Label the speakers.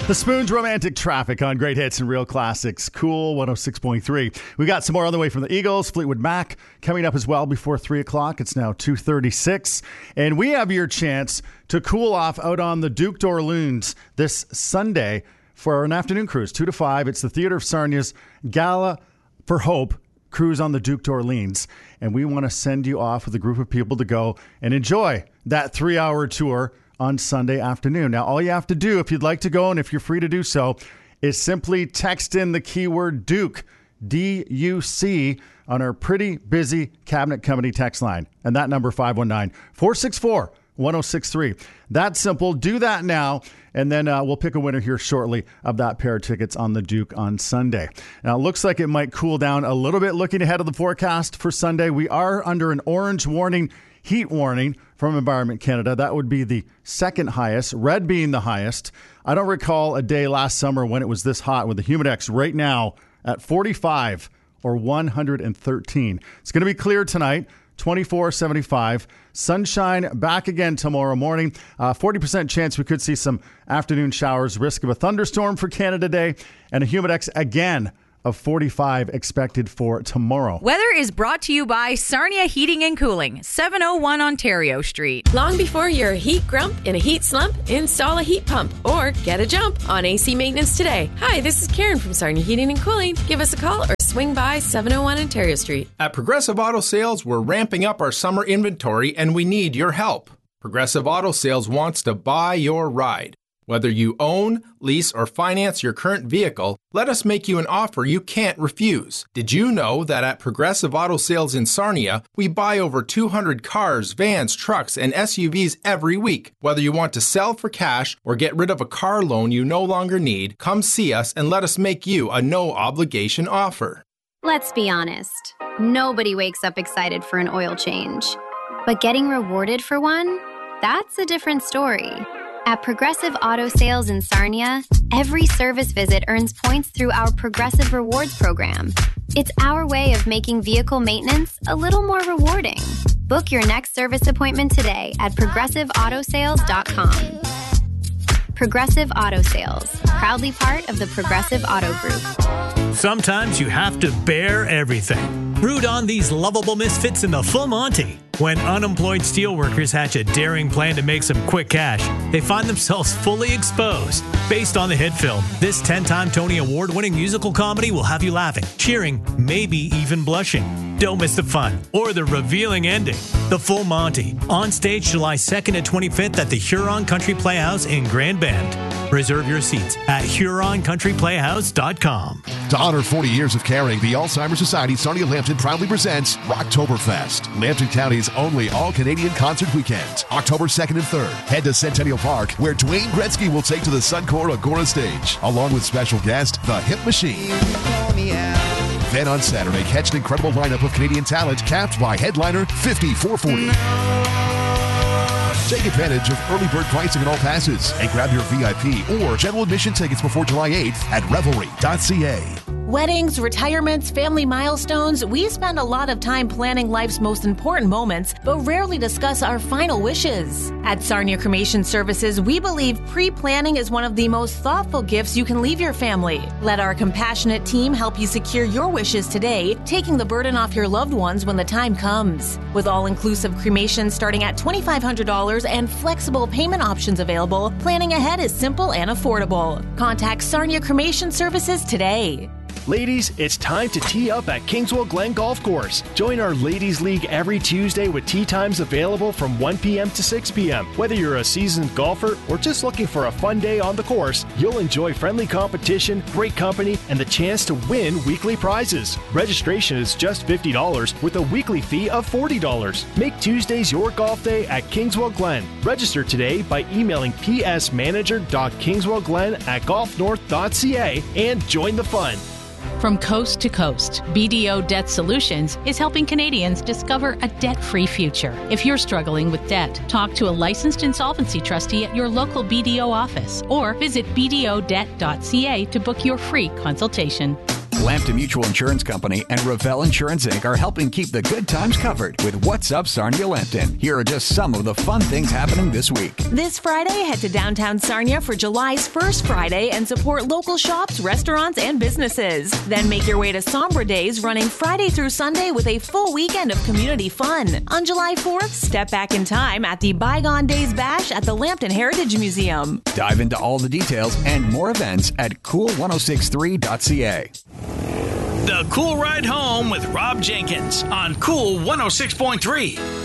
Speaker 1: The Spoons Romantic Traffic on Great Hits and Real Classics. Cool 106.3. We got some more on the way from the Eagles. Fleetwood Mac coming up as well before 3 o'clock. It's now 2:36. And we have your chance to cool off out on the Duke d'Orleans this Sunday for an afternoon cruise, 2 to 5. It's the Theatre of Sarnia's Gala for Hope cruise on the Duke d'Orleans. And we want to send you off with a group of people to go and enjoy that 3-hour tour on Sunday afternoon. Now, all you have to do if you'd like to go and if you're free to do so is simply text in the keyword Duke, D-U-C, on our pretty busy Cabinet Company text line. And that number, 519-464-1063. That's simple. Do that now, and then we'll pick a winner here shortly of that pair of tickets on the Duke on Sunday. Now, it looks like it might cool down a little bit looking ahead of the forecast for Sunday. We are under an orange warning, heat warning from Environment Canada. That would be the second highest, red being the highest. I don't recall a day last summer when it was this hot with the Humidex right now at 45 or 113. It's going to be clear tonight, 24, 75. Sunshine back again tomorrow morning. 40% chance we could see some afternoon showers, risk of a thunderstorm for Canada Day, and a Humidex again of 45 expected for tomorrow.
Speaker 2: Weather is brought to you by Sarnia Heating and Cooling, 701 Ontario Street.
Speaker 3: Long before you're a heat grump in a heat slump, install a heat pump or get a jump on AC maintenance today. Hi, this is Karen from Sarnia Heating and Cooling. Give us a call or swing by 701 Ontario Street.
Speaker 4: At Progressive Auto Sales, we're ramping up our summer inventory and we need your help. Progressive Auto Sales wants to buy your ride. Whether you own, lease, or finance your current vehicle, let us make you an offer you can't refuse. Did you know that at Progressive Auto Sales in Sarnia, we buy over 200 cars, vans, trucks, and SUVs every week? Whether you want to sell for cash or get rid of a car loan you no longer need, come see us and let us make you a no-obligation offer.
Speaker 5: Let's be honest. Nobody wakes up excited for an oil change. But getting rewarded for one? That's a different story. At Progressive Auto Sales in Sarnia, every service visit earns points through our Progressive Rewards program. It's our way of making vehicle maintenance a little more rewarding. Book your next service appointment today at progressiveautosales.com. Progressive Auto Sales, proudly part of the Progressive Auto Group.
Speaker 6: Sometimes you have to bear everything. Root on these lovable misfits in the full Monty. When unemployed steelworkers hatch a daring plan to make some quick cash, they find themselves fully exposed. Based on the hit film, this 10-time Tony Award-winning musical comedy will have you laughing, cheering, maybe even blushing. Don't miss the fun or the revealing ending. The Full Monty, on stage July 2nd and 25th at the Huron Country Playhouse in Grand Bend. Reserve your seats at HuronCountryPlayhouse.com.
Speaker 7: To honor 40 years of caring, the Alzheimer's Society Sarnia Lambton proudly presents Rocktoberfest, Lambton County's only all-Canadian concert weekend, October 2nd and 3rd. Head to Centennial Park, where Dwayne Gretzky will take to the Suncor Agora stage, along with special guest, The Hip Machine. Then on Saturday, catch an incredible lineup of Canadian talent, capped by headliner 5440. Take advantage of early bird pricing on all passes and grab your VIP or general admission tickets before July 8th at Revelry.ca.
Speaker 8: Weddings, retirements, family milestones, we spend a lot of time planning life's most important moments, but rarely discuss our final wishes. At Sarnia Cremation Services, we believe pre-planning is one of the most thoughtful gifts you can leave your family. Let our compassionate team help you secure your wishes today, taking the burden off your loved ones when the time comes. With all-inclusive cremation starting at $2,500 and flexible payment options available, planning ahead is simple and affordable. Contact Sarnia Cremation Services today.
Speaker 9: Ladies, it's time to tee up at Kingswell Glen Golf Course. Join our Ladies League every Tuesday with tee times available from 1 p.m. to 6 p.m. Whether you're a seasoned golfer or just looking for a fun day on the course, you'll enjoy friendly competition, great company, and the chance to win weekly prizes. Registration is just $50 with a weekly fee of $40. Make Tuesdays your golf day at Kingswell Glen. Register today by emailing psmanager.kingswellglen@golfnorth.ca and join the fun.
Speaker 10: From coast to coast, BDO Debt Solutions is helping Canadians discover a debt-free future. If you're struggling with debt, talk to a licensed insolvency trustee at your local BDO office or visit bdodebt.ca to book your free consultation.
Speaker 11: Lambton Mutual Insurance Company and Revell Insurance Inc. are helping keep the good times covered with What's Up Sarnia Lambton. Here are just some of the fun things happening this week.
Speaker 8: This Friday, head to downtown Sarnia for July's first Friday and support local shops, restaurants, and businesses. Then make your way to Sombra Days, running Friday through Sunday with a full weekend of community fun. On July 4th, step back in time at the Bygone Days Bash at the Lambton Heritage Museum.
Speaker 11: Dive into all the details and more events at cool1063.ca.
Speaker 12: The Cool Ride Home with Rob Jenkins on Cool 106.3.